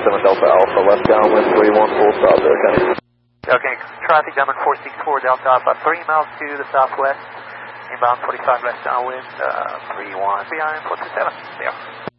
47 Delta Alpha, left downwind 31, full stop there, Kenny. Okay, traffic number 464 Delta Alpha, 3 miles to the southwest, inbound 45 left downwind, 31, behind 427, there.